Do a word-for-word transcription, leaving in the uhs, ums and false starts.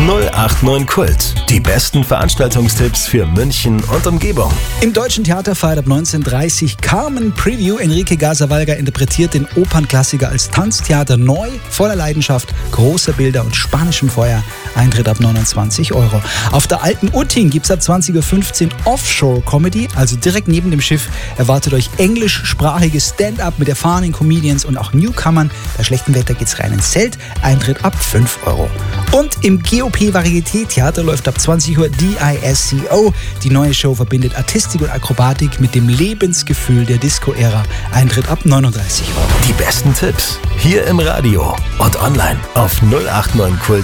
null acht neun Kult. Die besten Veranstaltungstipps für München und Umgebung. Im Deutschen Theater feiert ab neunzehn Uhr dreißig Carmen Preview. Enrique Gazzavallga interpretiert den Opernklassiker als Tanztheater neu, voller Leidenschaft, großer Bilder und spanischem Feuer. Eintritt ab neunundzwanzig Euro. Auf der Alten Utting gibt es ab zwanzig Uhr fünfzehn Offshore-Comedy, also direkt neben dem Schiff erwartet euch englischsprachiges Stand-up mit erfahrenen Comedians und auch Newcomern. Bei schlechtem Wetter geht's rein ins Zelt. Eintritt ab fünf Euro. Und im G O P Varieté Theater läuft ab zwanzig Uhr D I S C O. Die neue Show verbindet Artistik und Akrobatik mit dem Lebensgefühl der Disco-Ära. Eintritt ab neununddreißig Euro. Die besten Tipps hier im Radio und online auf null acht neun kult